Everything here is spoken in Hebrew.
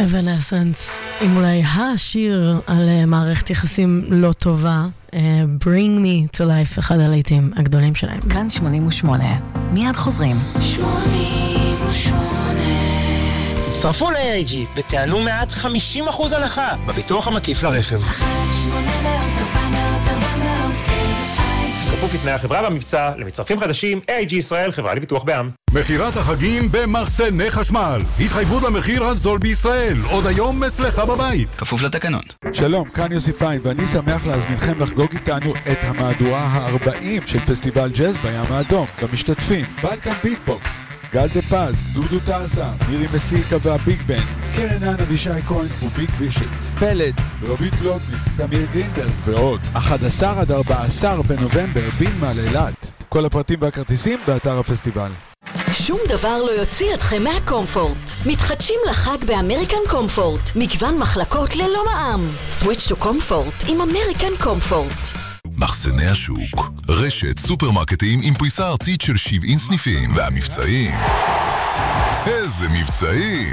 אבנסנס, עם אולי השיר על מערכת יחסים לא טובה, Bring Me to Life, אחד הלהיטים הגדולים שלהם. כאן 88, מיד חוזרים. 88 צרפו ל-AIG ותעלו מעט 50% הנחה בביטוח המקיף לרכב. 1-800-400-400 כפוף לתנאי החברה במבצע למצרפים חדשים. AIG ישראל, חברה לביטוח בע"מ. מחירת החגים במחסני חשמל. התחייבות למחיר הזול בישראל. עוד היום אצלך בבית. כפוף לתקנון. שלום, כאן יוסי פיין, ואני שמח להזמינכם לחגוג איתנו את המהדורה ה-40 של פסטיבל ג'אז בים האדום. במשתתפים בלקן ביטבוקס, גל דה פז, דודו טאסה, מירי מסיקה והביג בן, קרן אבישי כהן וביג וישס, פלד, רובית גלודניק, תמיר גרינברג ועוד. 11-14 בנובמבר בנמל אילת. כל הפרטים והכרטיסים באתר הפסטיבל. שום דבר לא יוציא אתכם מהקומפורט. מתחדשים לחג באמריקן קומפורט. מגוון מחלקות ללא מע"מ. סוויץ' טו קומפורט עם אמריקן קומפורט. מחסני השוק, רשת סופרמרקטים עם פריסה ארצית של 70 סניפים, והמבצעים, איזה מבצעים!